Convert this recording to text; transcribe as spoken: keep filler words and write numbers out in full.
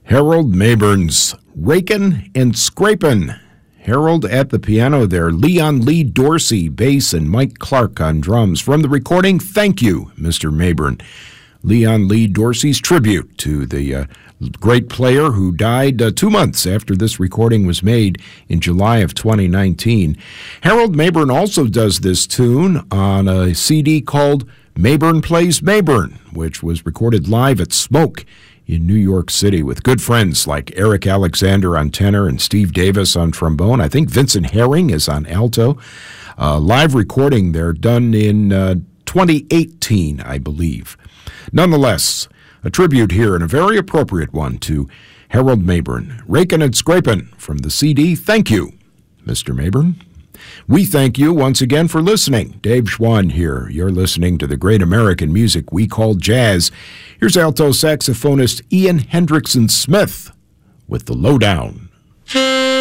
Harold Mayburn's Rakin' and Scrapin'. Harold at the piano there, Leon Lee Dorsey, bass, and Mike Clark on drums. From the recording, Thank You, Mister Mayburn. Leon Lee Dorsey's tribute to the uh, great player who died uh, two months after this recording was made in July of twenty nineteen. Harold Mayburn also does this tune on a C D called Mayburn Plays Mayburn, which was recorded live at Smoke in New York City with good friends like Eric Alexander on tenor and Steve Davis on trombone. I think Vincent Herring is on alto. Uh, live recording there done in uh, twenty eighteen, I believe. Nonetheless, a tribute here, and a very appropriate one, to Harold Mayburn. Rakin' and Scrapin' from the C D. Thank you, Mister Mayburn. We thank you once again for listening. Dave Schwann here. You're listening to the great American music we call jazz. Here's alto saxophonist Ian Hendrickson Smith with the Lowdown.